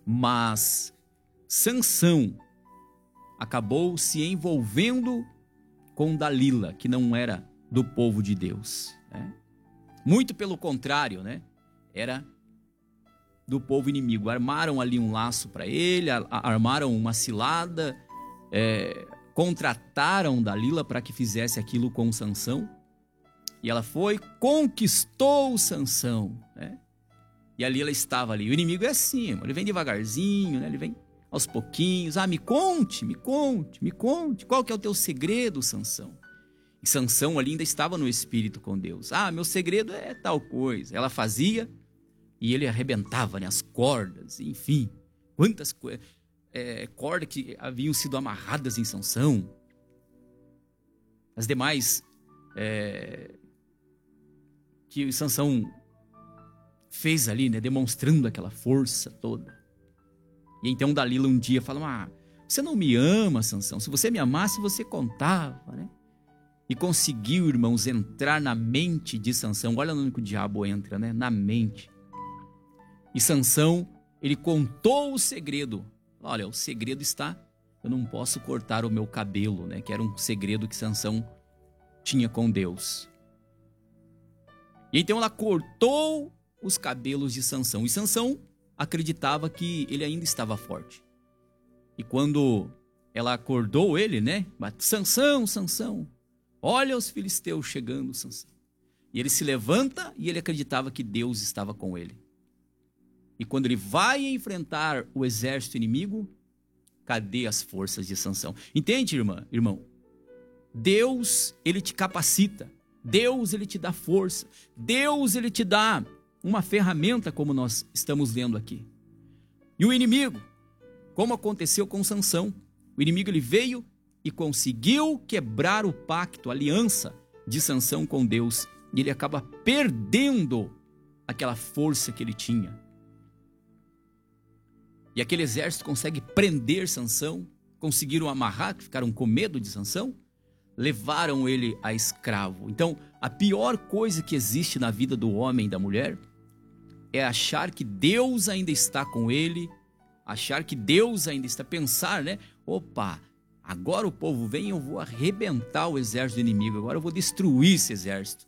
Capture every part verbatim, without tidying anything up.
Mas Sansão acabou se envolvendo com Dalila, que não era do povo de Deus, né? Muito pelo contrário, né? Era do povo inimigo. Armaram ali um laço para ele, armaram uma cilada, é, contrataram Dalila para que fizesse aquilo com Sansão. E ela foi, conquistou Sansão, né? E ali ela estava ali. O inimigo é assim, ele vem devagarzinho, né? Ele vem aos pouquinhos. Ah, me conte, me conte, me conte. Qual que é o teu segredo, Sansão? E Sansão ali ainda estava no espírito com Deus. Ah, meu segredo é tal coisa. Ela fazia e ele arrebentava, né, as cordas, enfim. Quantas é, cordas que haviam sido amarradas em Sansão. As demais é, que Sansão fez ali, né, demonstrando aquela força toda. E então Dalila um dia fala: ah, você não me ama, Sansão. Se você me amasse, você contava, né? E conseguiu, irmãos, entrar na mente de Sansão. Olha onde o diabo entra, né? Na mente. E Sansão, ele contou o segredo. Olha, o segredo está, eu não posso cortar o meu cabelo, né? Que era um segredo que Sansão tinha com Deus. E então ela cortou os cabelos de Sansão. E Sansão acreditava que ele ainda estava forte. E quando ela acordou ele, né? Sansão, Sansão, olha os filisteus chegando, Sansão. E ele se levanta e ele acreditava que Deus estava com ele. E quando ele vai enfrentar o exército inimigo, cadê as forças de Sansão? Entende, irmã, irmão? Deus, ele te capacita. Deus, ele te dá força. Deus, ele te dá uma ferramenta, como nós estamos lendo aqui. E o inimigo, como aconteceu com Sansão, o inimigo ele veio e conseguiu quebrar o pacto, a aliança de Sansão com Deus. E ele acaba perdendo aquela força que ele tinha. E aquele exército consegue prender Sansão, conseguiram amarrar, ficaram com medo de Sansão, levaram ele a escravo. Então, a pior coisa que existe na vida do homem e da mulher é achar que Deus ainda está com ele, achar que Deus ainda está, pensar, né? Opa, agora o povo vem, eu vou arrebentar o exército do inimigo, agora eu vou destruir esse exército.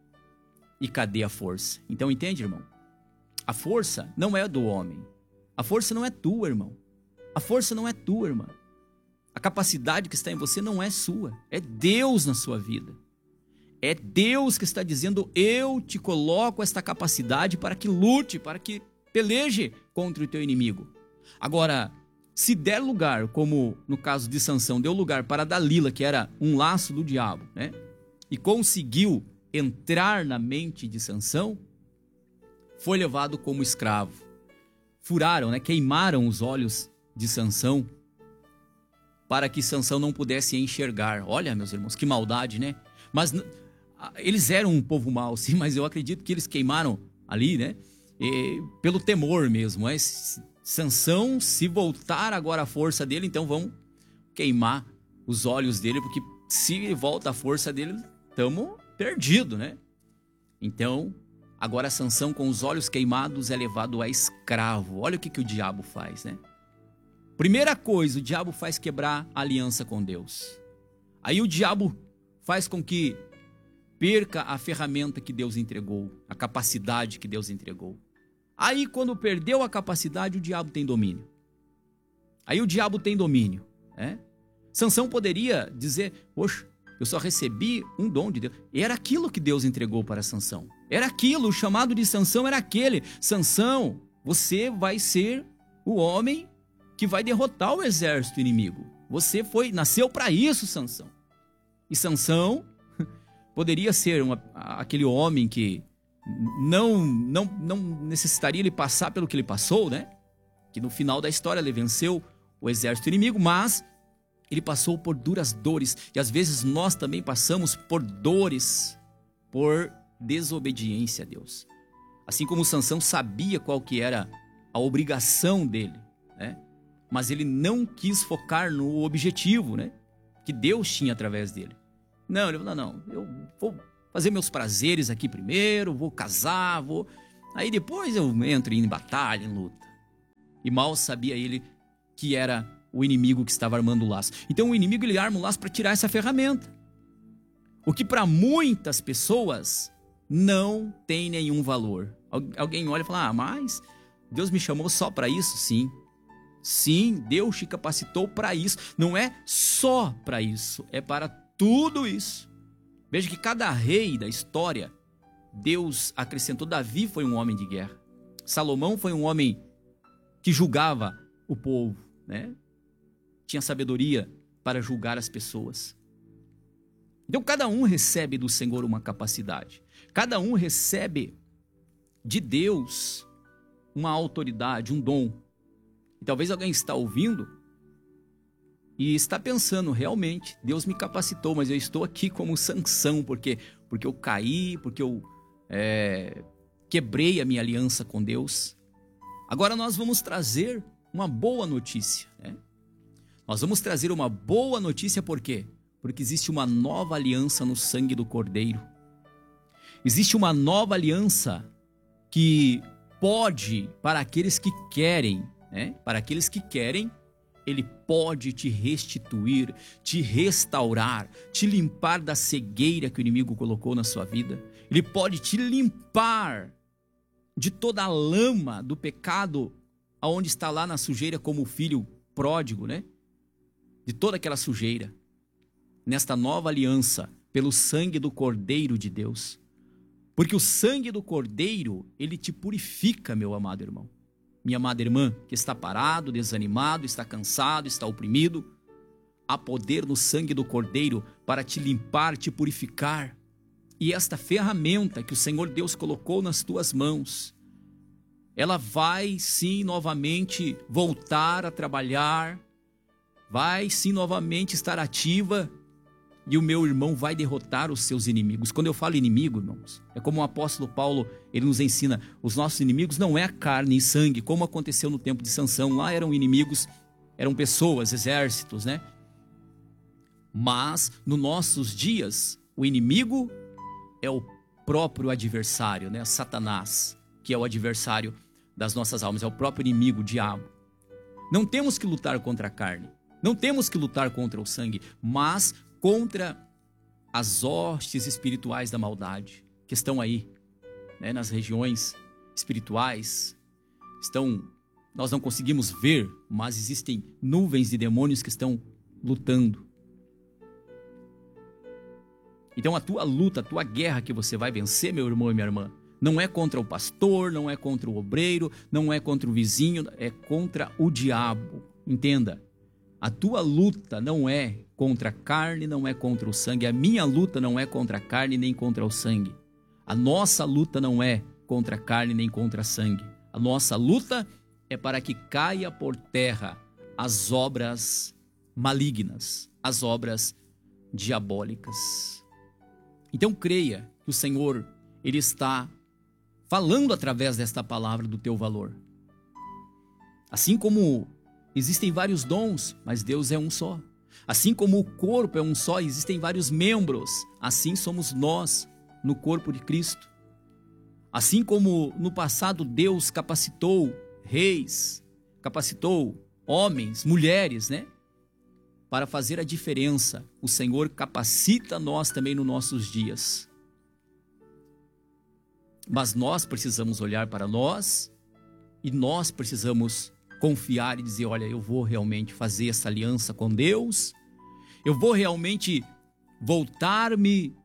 E cadê a força? Então, entende, irmão? A força não é do homem. A força não é tua, irmão. A força não é tua, irmã. A capacidade que está em você não é sua. É Deus na sua vida. É Deus que está dizendo: eu te coloco esta capacidade para que lute, para que peleje contra o teu inimigo. Agora, se der lugar, como no caso de Sansão, deu lugar para Dalila, que era um laço do diabo, né? E conseguiu entrar na mente de Sansão, foi levado como escravo. Furaram, né? Queimaram os olhos de Sansão para que Sansão não pudesse enxergar. Olha, meus irmãos, que maldade, né? Mas eles eram um povo mau, sim, mas eu acredito que eles queimaram ali, né? E, pelo temor mesmo. É? Sansão, se voltar agora a força dele, então vão queimar os olhos dele, porque se volta a força dele, estamos perdidos, né? Então, agora Sansão, com os olhos queimados, é levado a escravo. Olha o que, que o diabo faz, né? Primeira coisa, o diabo faz quebrar a aliança com Deus. Aí o diabo faz com que perca a ferramenta que Deus entregou, a capacidade que Deus entregou. Aí quando perdeu a capacidade, o diabo tem domínio. Aí o diabo tem domínio, né? Sansão poderia dizer: poxa, eu só recebi um dom de Deus. Era aquilo que Deus entregou para Sansão. Era aquilo, o chamado de Sansão era aquele. Sansão, você vai ser o homem que vai derrotar o exército inimigo. Você foi, nasceu para isso, Sansão. E Sansão poderia ser uma, aquele homem que não, não, não necessitaria ele passar pelo que ele passou, né? Que no final da história ele venceu o exército inimigo, mas ele passou por duras dores. E às vezes nós também passamos por dores, por desobediência a Deus. Assim como Sansão sabia qual que era a obrigação dele, né? Mas ele não quis focar no objetivo, né, que Deus tinha através dele. Não, ele falou: não, eu vou fazer meus prazeres aqui primeiro, vou casar, vou... aí depois eu entro em batalha, em luta. E mal sabia ele que era o inimigo que estava armando o laço. Então o inimigo ele arma o laço para tirar essa ferramenta. O que para muitas pessoas não tem nenhum valor. Alguém olha e fala, ah, mas Deus me chamou só para isso? Sim. Sim, Deus te capacitou para isso. Não é só para isso, é para tudo isso. Veja que cada rei da história, Deus acrescentou. Davi foi um homem de guerra. Salomão foi um homem que julgava o povo, né? Tinha sabedoria para julgar as pessoas. Então cada um recebe do Senhor uma capacidade. Cada um recebe de Deus uma autoridade, um dom. E talvez alguém está ouvindo e está pensando, realmente, Deus me capacitou, mas eu estou aqui como Sansão, porque, porque eu caí, porque eu é, quebrei a minha aliança com Deus. Agora nós vamos trazer uma boa notícia, né? Nós vamos trazer uma boa notícia, por quê? Porque existe uma nova aliança no sangue do Cordeiro. Existe uma nova aliança que pode, para aqueles que querem, né? Para aqueles que querem, ele pode te restituir, te restaurar, te limpar da cegueira que o inimigo colocou na sua vida. Ele pode te limpar de toda a lama do pecado, aonde está lá na sujeira como o filho pródigo, né? De toda aquela sujeira. Nesta nova aliança, pelo sangue do Cordeiro de Deus. Porque o sangue do Cordeiro, ele te purifica, meu amado irmão. Minha amada irmã, que está parado, desanimado, está cansado, está oprimido. Há poder no sangue do Cordeiro para te limpar, te purificar. E esta ferramenta que o Senhor Deus colocou nas tuas mãos, ela vai sim novamente voltar a trabalhar, vai sim novamente estar ativa, e o meu irmão vai derrotar os seus inimigos. Quando eu falo inimigo, irmãos, é como o apóstolo Paulo, ele nos ensina, os nossos inimigos não é a carne e sangue, como aconteceu no tempo de Sansão. Lá eram inimigos, eram pessoas, exércitos, né? Mas, nos nossos dias, o inimigo é o próprio adversário, né? Satanás, que é o adversário das nossas almas, é o próprio inimigo, o diabo. Não temos que lutar contra a carne, não temos que lutar contra o sangue, mas contra as hostes espirituais da maldade, que estão aí, né, nas regiões espirituais. Estão, nós não conseguimos ver, mas existem nuvens de demônios que estão lutando. Então a tua luta, a tua guerra que você vai vencer, meu irmão e minha irmã, não é contra o pastor, não é contra o obreiro, não é contra o vizinho, é contra o diabo. Entenda, a tua luta não é contra a carne, não é contra o sangue. A minha luta não é contra a carne nem contra o sangue. A nossa luta não é contra a carne nem contra o sangue. A nossa luta é para que caia por terra as obras malignas, as obras diabólicas. Então creia que o Senhor, Ele está falando através desta palavra do teu valor. Assim como existem vários dons, mas Deus é um só. Assim como o corpo é um só, existem vários membros, assim somos nós no corpo de Cristo. Assim como no passado Deus capacitou reis, capacitou homens, mulheres, né? Para fazer a diferença, o Senhor capacita nós também nos nossos dias. Mas nós precisamos olhar para nós e nós precisamos confiar e dizer, olha, eu vou realmente fazer essa aliança com Deus, eu vou realmente voltar-me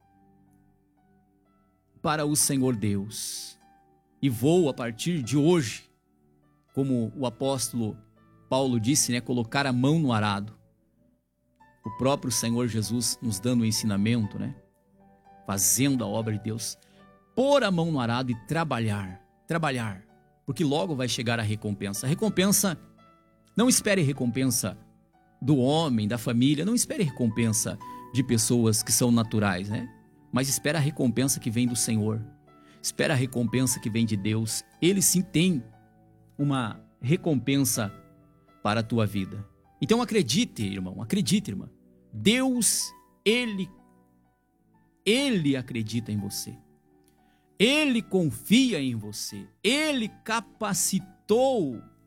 para o Senhor Deus, e vou a partir de hoje, como o apóstolo Paulo disse, né, colocar a mão no arado. O próprio Senhor Jesus nos dando o ensinamento, né, fazendo a obra de Deus, pôr a mão no arado e trabalhar, trabalhar, porque logo vai chegar a recompensa. A recompensa, não espere recompensa do homem, da família, não espere recompensa de pessoas que são naturais, né? Mas espera a recompensa que vem do Senhor. Espera a recompensa que vem de Deus. Ele sim tem uma recompensa para a tua vida. Então acredite, irmão, acredite, irmã. Deus, Ele, Ele acredita em você. Ele confia em você. Ele capacitou